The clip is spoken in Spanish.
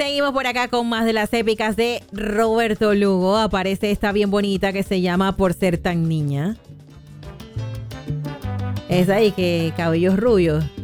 Seguimos por acá con más de las épicas de Roberto Lugo. Aparece esta bien bonita que se llama Por ser tan niña. Esa ahí que cabellos rubios.